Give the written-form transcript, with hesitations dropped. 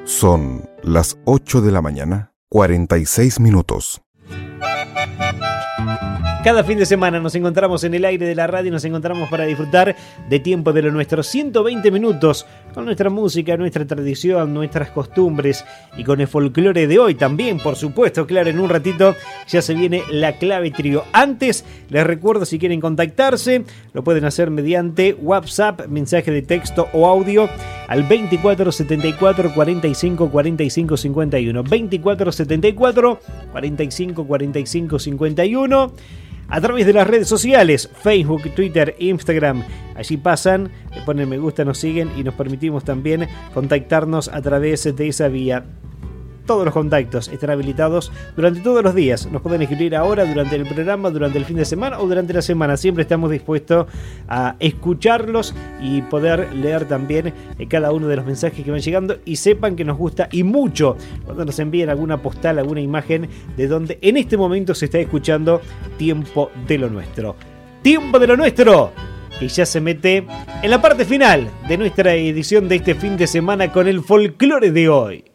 Son las 8 de la mañana, 46 minutos. Cada fin de semana nos encontramos en el aire de la radio y nos encontramos para disfrutar de Tiempo de lo Nuestro. 120 minutos con nuestra música, nuestra tradición, nuestras costumbres y con el folclore de hoy también, por supuesto. Claro, en un ratito ya se viene la clave trío. Antes, les recuerdo, si quieren contactarse, lo pueden hacer mediante WhatsApp, mensaje de texto o audio al 2474 45 45 51. 2474 45 45 51. A través de las redes sociales, Facebook, Twitter, Instagram. Allí pasan, le ponen me gusta, nos siguen y nos permitimos también contactarnos a través de esa vía. Todos los contactos están habilitados durante todos los días. Nos pueden escribir ahora, durante el programa, durante el fin de semana o durante la semana. Siempre estamos dispuestos a escucharlos y poder leer también cada uno de los mensajes que van llegando. Y sepan que nos gusta y mucho cuando nos envíen alguna postal, alguna imagen de donde en este momento se está escuchando Tiempo de lo Nuestro. Tiempo de lo Nuestro, que ya se mete en la parte final de nuestra edición de este fin de semana con el folclore de hoy.